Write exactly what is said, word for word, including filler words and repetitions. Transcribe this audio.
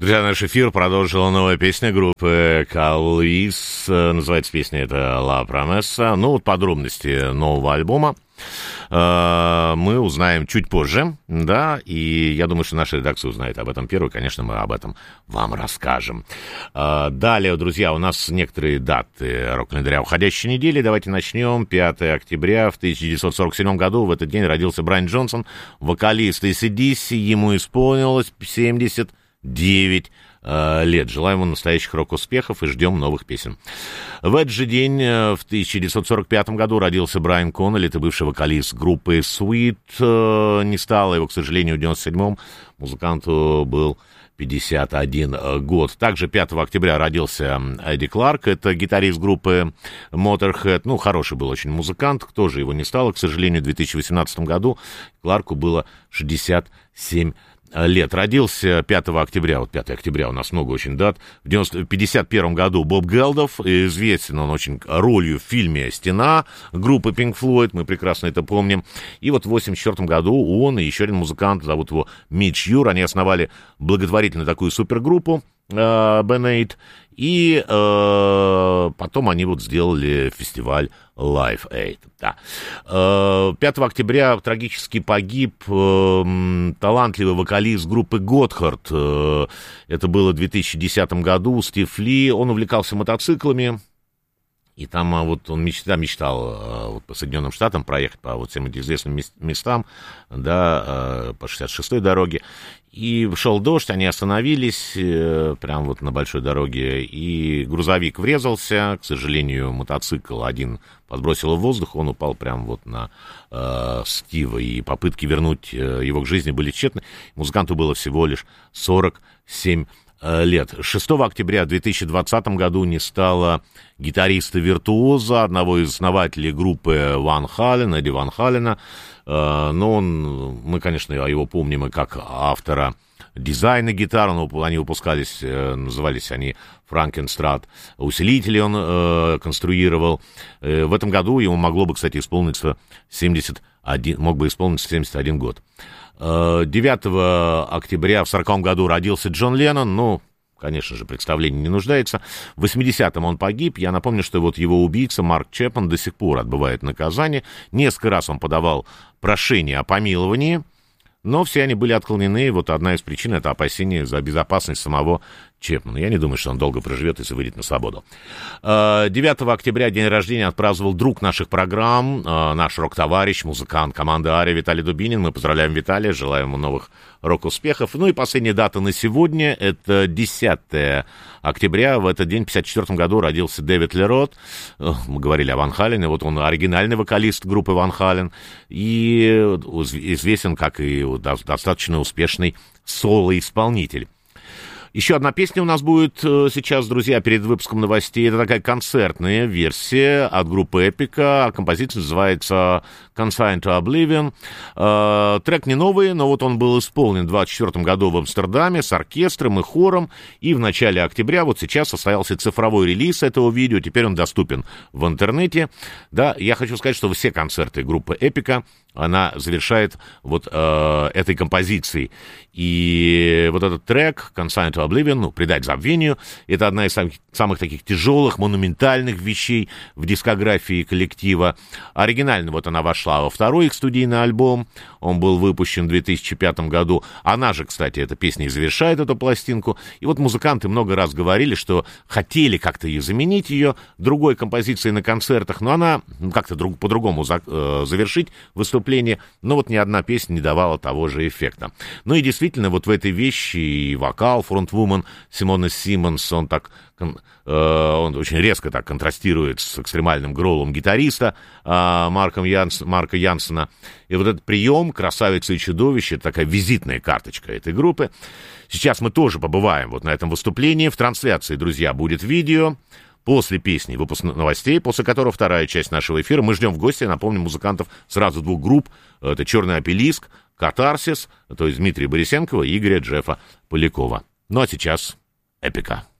Друзья, наш эфир продолжила новая песня группы Калвис. Называется песня это «Ла Промесса». Ну, вот подробности нового альбома мы узнаем чуть позже, да, и я думаю, что наша редакция узнает об этом первой, конечно, мы об этом вам расскажем. Далее, друзья, у нас некоторые даты рок-календаря уходящей недели, давайте начнем. пятое октября в тысяча девятьсот сорок седьмом году, в этот день родился Брайан Джонсон, вокалист эй си ди си, ему исполнилось семьдесят девять лет. Желаем ему настоящих рок-успехов и ждем новых песен. В этот же день, в тысяча девятьсот сорок пятом году, родился Брайан Коннелли, это бывший вокалист группы Sweet. Не стало его, к сожалению, в девяносто седьмом. Музыканту был пятьдесят один год. Также пятого октября родился Эдди Кларк, это гитарист группы Motorhead. Ну, хороший был очень музыкант, тоже его не стало, к сожалению, в две тысячи восемнадцатом году. Кларку было шестьдесят семь лет. Родился пятого октября, вот пятого октября у нас много очень дат, в пятьдесят первом году Боб Geldof, известен он очень ролью в фильме «Стена» группы Pink Floyd, мы прекрасно это помним. И вот в восемьдесят четвёртом году он и еще один музыкант, зовут его Митч Юр, они основали благотворительную такую супергруппу Band Aid, и э, потом они вот сделали фестиваль Live Aid. Да. Э, пятого октября трагически погиб э, талантливый вокалист группы Готхард. Э, это было в две тысячи десятом году, Стив Ли. Он увлекался мотоциклами. И там вот он мечтал, мечтал вот, по Соединенным Штатам проехать по вот всем этим известным местам, да, по шестьдесят шестой дороге. И шел дождь, они остановились прямо вот на большой дороге, и грузовик врезался. К сожалению, мотоцикл один подбросило в воздух, он упал прямо вот на э, Стива, и попытки вернуть его к жизни были тщетны. Музыканту было всего лишь сорок семь лет. шестого октября в две тысячи двадцатом году не стало гитариста-виртуоза, одного из основателей группы Ван Хален, Эдди Ван Халена. Но он, мы, конечно, его помним и как автора дизайна гитар. Они выпускались, назывались они Франкенстрат. Усилители он э, конструировал. В этом году ему могло бы, кстати, исполниться семьдесят один, мог бы исполниться семьдесят один год. девятого октября в сороковом году родился Джон Леннон, ну, конечно же, представление не нуждается. В восьмидесятом он погиб. Я напомню, что вот его убийца Марк Чепман до сих пор отбывает наказание. Несколько раз он подавал прошение о помиловании, но все они были отклонены. Вот одна из причин — это опасение за безопасность самого Чепмана. Я не думаю, что он долго проживет, если выйдет на свободу. девятого октября день рождения отпраздновал друг наших программ, наш рок-товарищ, музыкант команды Ария Виталий Дубинин. Мы поздравляем Виталия, желаем ему новых рок-успехов. Ну и последняя дата на сегодня — это десятое октября. В этот день, в пятьдесят четвёртом году, родился Дэвид Лерот. Мы говорили о Ван Халене. Вот он оригинальный вокалист группы Ван Хален. И известен как и достаточно успешный соло-исполнитель. Еще одна песня у нас будет сейчас, друзья, перед выпуском новостей. Это такая концертная версия от группы Эпика. Композиция называется Consigned to Oblivion. Э, трек не новый, но вот он был исполнен в двадцать четвёртом году в Амстердаме с оркестром и хором. И в начале октября, вот сейчас, состоялся цифровой релиз этого видео. Теперь он доступен в интернете. Да, я хочу сказать, что все концерты группы Эпика она завершает вот э, этой композицией. И вот этот трек Consigned to Oblivion, ну, «Предать забвению», это одна из самых, самых таких тяжелых, монументальных вещей в дискографии коллектива. Оригинально вот она вошла во второй их студийный альбом. Он был выпущен в две тысячи пятом году. Она же, кстати, эта песня и завершает эту пластинку. И вот музыканты много раз говорили, что хотели как-то ее заменить, ее другой композицией на концертах, но она ну, как-то друг, по-другому за, э, завершить выступление. Но вот ни одна песня не давала того же эффекта. Ну и действительно, вот в этой вещи и вокал фронтвумен Симона Симмонс, он так... он очень резко так контрастирует с экстремальным гроулом гитариста Марком Янс, Марка Янсена. И вот этот прием «Красавица и чудовище» — это такая визитная карточка этой группы. Сейчас мы тоже побываем вот на этом выступлении. В трансляции, друзья, будет видео. После песни выпуск новостей, после которого вторая часть нашего эфира. Мы ждем в гости, напомню, музыкантов сразу двух групп. Это «Черный обелиск», «Катарсис», то есть Дмитрия Борисенкова и Игоря Джеффа Полякова. Ну а сейчас Эпика.